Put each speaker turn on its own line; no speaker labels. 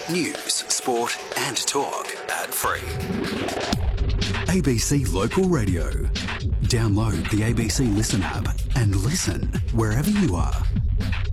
News, sport and talk ad-free.
ABC Local Radio. Download the ABC Listen app and listen wherever you are.